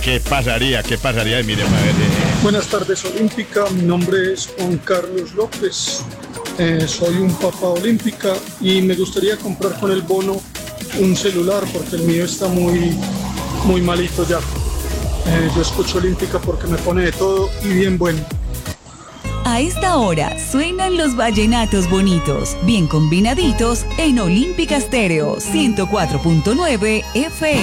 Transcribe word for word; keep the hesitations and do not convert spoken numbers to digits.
¿Qué pasaría? ¿Qué pasaría? Y miremos a ver. eh, Buenas tardes, Olímpica. Mi nombre es Juan Carlos López. Eh, soy un papá olímpica y me gustaría comprar con el bono un celular porque el mío está muy, muy malito ya. Eh, yo escucho Olímpica porque me pone de todo y bien bueno. A esta hora suenan los vallenatos bonitos, bien combinaditos en Olímpica Estéreo ciento cuatro punto nueve F M.